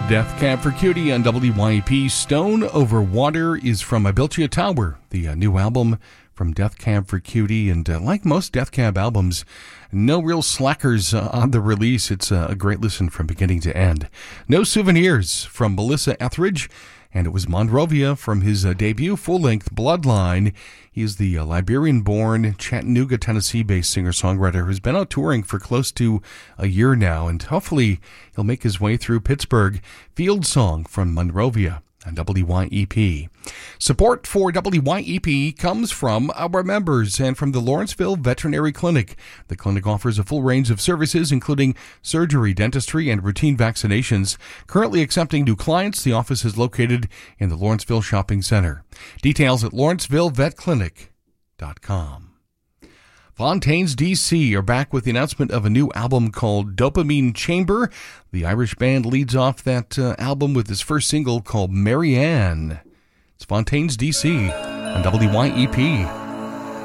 Death Cab for Cutie on WYEP. Stone Over Water is from I Built You a Tower, the new album from Death Cab for Cutie. And like most Death Cab albums, no real slackers on the release. It's a great listen from beginning to end. No Souvenirs from Melissa Etheridge, and it was Monrovia from his debut full-length Bloodline. He is the Liberian-born, Chattanooga, Tennessee-based singer-songwriter who's been out touring for close to a year now, and hopefully he'll make his way through Pittsburgh. Field Song from Monrovia on WYEP. Support for WYEP comes from our members and from the Lawrenceville Veterinary Clinic. The clinic offers a full range of services, including surgery, dentistry, and routine vaccinations. Currently accepting new clients, the office is located in the Lawrenceville Shopping Center. Details at lawrencevillepetclinic.com. Fontaines DC are back with the announcement of a new album called Dopamine Chamber. The Irish band leads off that album with his first single called Marianne. It's Fontaines DC on WYEP.